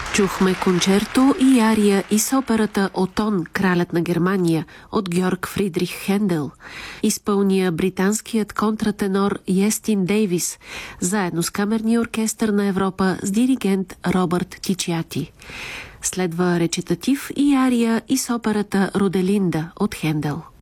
Чухме кончерто и ария из операта «Отон, кралят на Германия» от Георг Фридрих Хендел. Изпълня британският контратенор Йестин Дейвис, заедно с камерния оркестър на Европа с диригент Робърт Тичиати. Следва речитатив и ария из операта «Роделинда» от Хендел.